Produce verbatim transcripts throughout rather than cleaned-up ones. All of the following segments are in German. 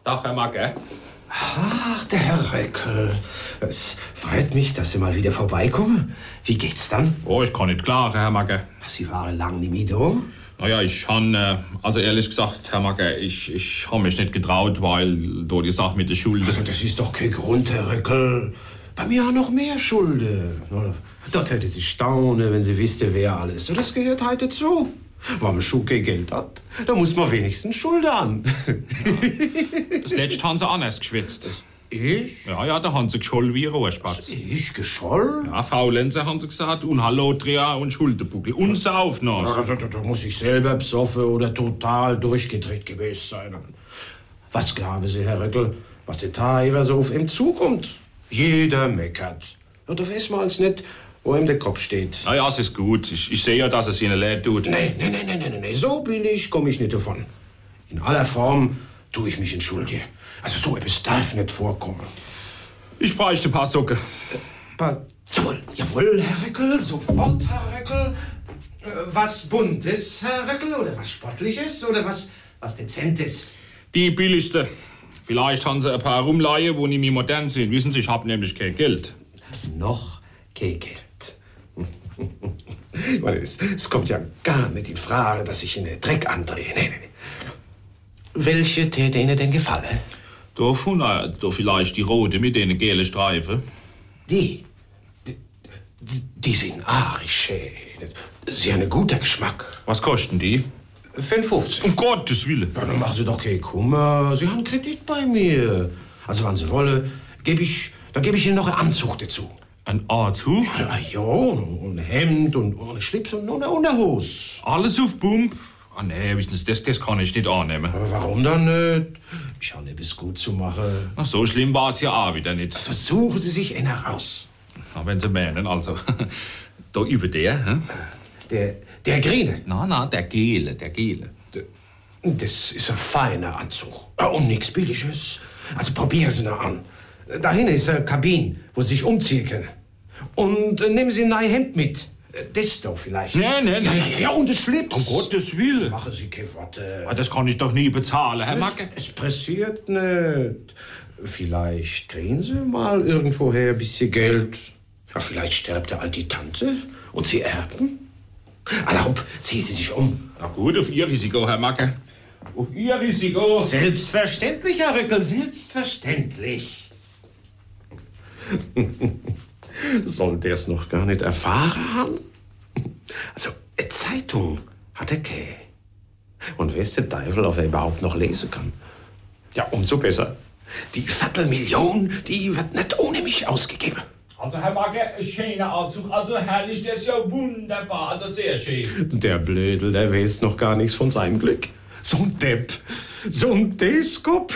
Tag, Herr Macke. Ach, der Herr Reckel. Es freut mich, dass Sie mal wieder vorbeikommen. Wie geht's dann? Oh, ich kann nicht klar, Herr Macke. Sie waren lang nicht mehr da? Naja, ich han, äh, also ehrlich gesagt, Herr Macke, ich, ich habe mich nicht getraut, weil da die Sache mit der Schule... Also das ist doch kein Grund, Herr Reckel. Bei mir haben noch mehr Schulden. Dort hätte Sie staunen, wenn Sie wüsste, wer alles. Das gehört heute zu. Wenn man schon kein Geld hat, da muss man wenigstens Schulden an. Das letzte haben sie anders geschwitzt. Ich? Ja, ja, da haben sie gescholl wie ein Rohrspatz. Ich gescholl? Ja, Faulenzer haben sie gesagt, und Halotria und Schulterbuckel. Und Saufnass. Also, da, da muss ich selber besoffen oder total durchgedreht gewesen sein. Was glauben Sie, Herr Reckel, was der Tag so auf ihm zukommt? Jeder meckert. Und da weiß man als nicht, wo ihm der Kopf steht. Na ja, es ist gut. Ich, ich sehe ja, dass es ihnen leid tut. Nein, nein, nein, nein, nein, nein. So billig komme ich nicht davon. In aller Form tue ich mich entschuldigen. Also so etwas darf nicht vorkommen. Ich bräuchte ein paar Socken. Äh, paar, jawohl, jawohl, Herr Reckel, sofort, Herr Reckel. Äh, was Buntes, Herr Reckel, oder was Sportliches, oder was, was Dezentes? Die billigste. Vielleicht haben sie ein paar rumleihen, wo nicht mehr modern sind. Wissen Sie, ich habe nämlich kein Geld. Noch kein Geld. Ich meine, es, es kommt ja gar nicht in Frage, dass ich in den Dreck andrehe. Nee, nee, nee. Welche täte Ihnen denn gefallen? Da, na, da vielleicht die rote mit den gelben Streifen. Die? Die, die sind arisch. Sie haben einen guten Geschmack. Was kosten die? fünfundfünfzig. Um Gottes Willen. Ja, dann machen Sie doch keinen Kummer. Sie haben Kredit bei mir. Also, wenn Sie wollen, gebe ich, dann gebe ich Ihnen noch einen Anzug dazu. Ein Anzug? Ja, ja, und ein Hemd und ohne Schlips und ohne Unterhose. Alles auf Pump? Ah, nee, wissen Sie, das, das kann ich nicht annehmen. Aber warum dann nicht? Ich habe etwas gut zu machen. Ach, so schlimm war es ja auch wieder nicht. Also suchen Sie sich einer raus. Na, wenn Sie meinen, also. Da über der, hä? Der, der Grüne. Na, na, der Gele, der Gele. Das ist ein feiner Anzug. Und nichts Billiges. Also probieren Sie noch an. Dahin ist eine Kabine, wo Sie sich umziehen können. Und äh, nehmen Sie ein neues Hemd mit. Das doch vielleicht. Nee, nee, nee. Ja, ja, ja, und das Schlips. Um Gottes Willen. Machen Sie keine Worte. Ah, das kann ich doch nie bezahlen, Herr Macke. Es, es passiert nicht. Vielleicht kriegen Sie mal irgendwoher ein bisschen Geld. Ja, vielleicht stirbt der alte Tante und Sie erben. Erlaub, ziehen Sie sich um. Na gut, auf Ihr Risiko, Herr Macke. Auf Ihr Risiko. Selbstverständlich, Herr Rückel, selbstverständlich. Soll der es noch gar nicht erfahren haben? Also, eine Zeitung hat er keine. Und weiß der Teufel, ob er überhaupt noch lesen kann. Ja, umso besser. Die Viertelmillion, die wird nicht ohne mich ausgegeben. Also, Herr Macke, ein schöner Anzug, also herrlich, der ist ja wunderbar, also sehr schön. Der Blödel, der weiß noch gar nichts von seinem Glück. So ein Depp, so ein Deskop.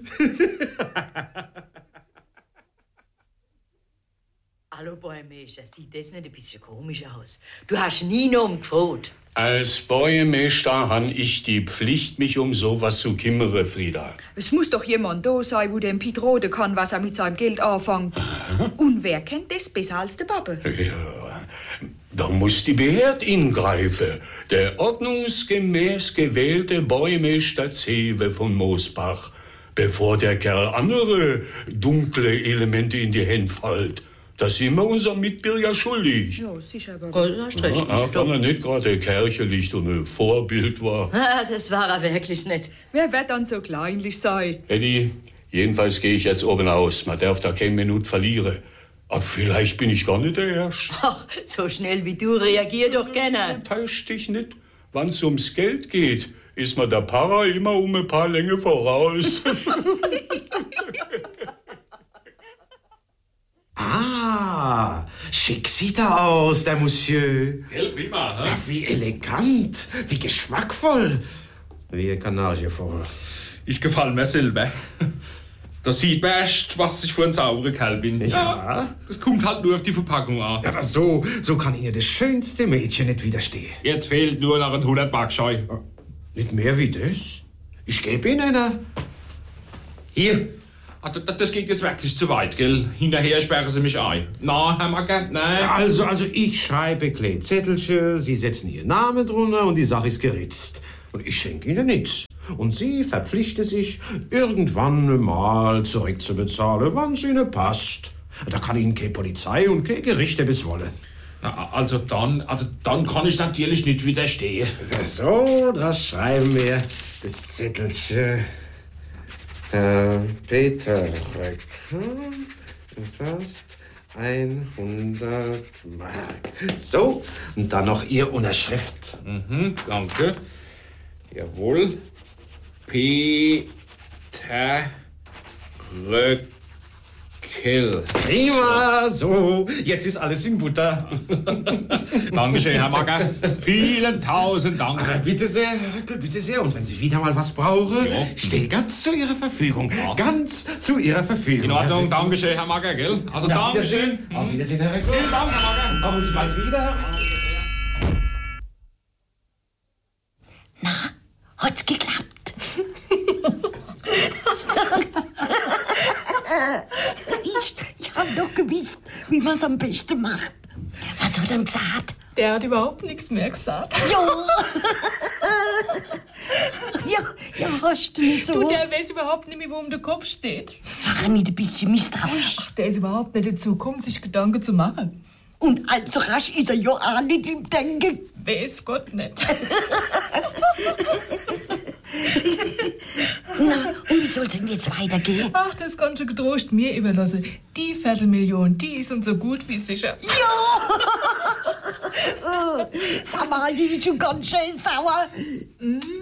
Hallo, Bäumeister, sieht das nicht ein bisschen komisch aus? Du hast nie noch umgefragt. Als Bäumeister han ich die Pflicht, mich um sowas zu kümmern, Frieda. Es muss doch jemand da sein, wo dem Piet roten kann, was er mit seinem Geld anfängt. Und wer kennt das besser als der Pappe? Ja, da muss die Behörde ingreifen. Der ordnungsgemäß gewählte Bäumeister Zewe von Moosbach, bevor der Kerl andere dunkle Elemente in die Hände fällt. Das sind wir unserem Mitbürger schuldig. Ja, sicher. Du hast recht. Ja, auch wenn er nicht gerade kirchlich und ein Vorbild war. Ah, das war er wirklich nicht. Wer wird dann so kleinlich sein? Eddie, jedenfalls gehe ich jetzt oben aus. Man darf da keine Minute verlieren. Aber vielleicht bin ich gar nicht der Erste. Ach, so schnell wie du reagier doch gerne. Täusch dich nicht. Wenn es ums Geld geht, ist man der Para immer um ein paar Länge voraus. Ah, schick sieht er aus, der Monsieur. Gell, prima, ne? Ja, wie elegant, wie geschmackvoll. Wie ein Kanarienvogel. Ich gefall mir selber. Da sieht man erst, was ich für ein sauberer Kerl bin. Ja. Ja, das kommt halt nur auf die Verpackung an. Ja, aber so, so kann Ihnen das schönste Mädchen nicht widerstehen. Jetzt fehlt nur noch ein hundert Mark Scheu. Nicht mehr wie das? Ich gebe Ihnen einer. Hier. Also, das geht jetzt wirklich zu weit, gell? Hinterher sperren Sie mich ein. Na, Herr Macke, nein. Also, also ich schreibe kleine Zettelchen, Sie setzen Ihren Namen drunter und die Sache ist geritzt. Und ich schenke Ihnen nichts. Und sie verpflichtet sich, irgendwann mal zurückzubezahlen, wann es ihnen passt. Da kann ihnen keine Polizei und keine Gerichte bis wollen. Na, also dann, also dann kann ich natürlich nicht widerstehen. So, das schreiben wir das Zettelchen. Äh, Peter Röcker, fast hundert Mark. So, und dann noch Ihr Unterschrift. Mhm, danke. Jawohl. Peter Röckel. Prima, so, jetzt ist alles in Butter. Dankeschön, Herr Macker. Vielen tausend Dank. Aber bitte sehr, Herr Röckel, bitte sehr. Und wenn Sie wieder mal was brauchen, Ja. stehe ganz zu Ihrer Verfügung. Ja. Ganz zu Ihrer Verfügung. In Ordnung, Dankeschön, Herr Macker, gell? Also Auf Dankeschön. Wiedersehen. Auf Wiedersehen, Herr Röckel. Vielen Dank, Herr Macker. Kommen Sie bald wieder. Na, hat's geklappt? ich ich habe doch gewusst, wie man es am besten macht. Was hat er denn gesagt? Der hat überhaupt nichts mehr gesagt. Ja. ja, ja, hast du nicht so. Du, der weiß überhaupt nicht mehr, wo um der Kopf steht. War er nicht ein bisschen misstrauisch? Ach, der ist überhaupt nicht dazu gekommen, sich Gedanken zu machen. Und allzu rasch ist er ja auch nicht im Denken. Weiß Gott nicht. Na, und wie soll es denn jetzt weitergehen? Ach, das kannst du getrost mir überlassen. Die Viertelmillion, die ist uns so gut wie sicher. Sag mal, die ist schon ganz schön sauer. Mm,